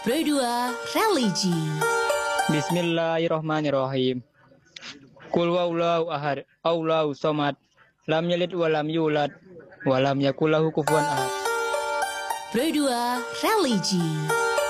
Pro 2 Religi. Bismillahirrahmanirrahim. Qul huwallahu ahad, Allahu somad, lam yalid wa lam yulad, wa lam yakul lahu kufuwan ahad. Pro 2 Religi.